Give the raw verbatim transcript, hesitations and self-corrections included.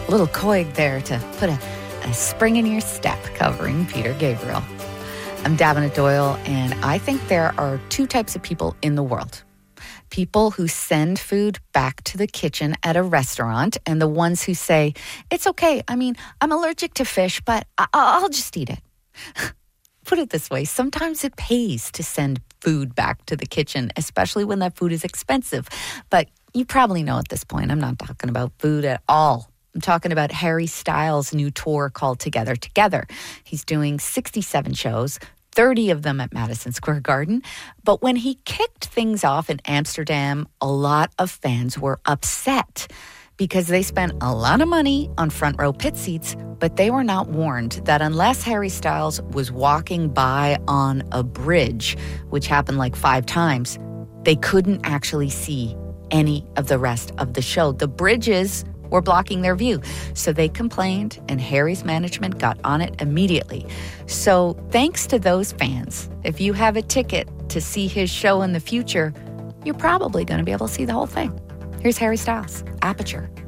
A little coig there to put a, a spring in your step, covering Peter Gabriel. I'm Davenant Doyle, and I think there are two types of people in the world. People who send food back to the kitchen at a restaurant, and the ones who say, it's okay, I mean, I'm allergic to fish, but I- I'll just eat it. Put it this way, sometimes it pays to send food back to the kitchen, especially when that food is expensive. But you probably know at this point, I'm not talking about food at all. I'm talking about Harry Styles' new tour called Together Together. He's doing sixty-seven shows, thirty of them at Madison Square Garden. But when he kicked things off in Amsterdam, a lot of fans were upset because they spent a lot of money on front row pit seats, but they were not warned that unless Harry Styles was walking by on a bridge, which happened like five times, they couldn't actually see any of the rest of the show. The bridges were blocking their view. So they complained, and Harry's management got on it immediately. So thanks to those fans, if you have a ticket to see his show in the future, you're probably going to be able to see the whole thing. Here's Harry Styles, Aperture.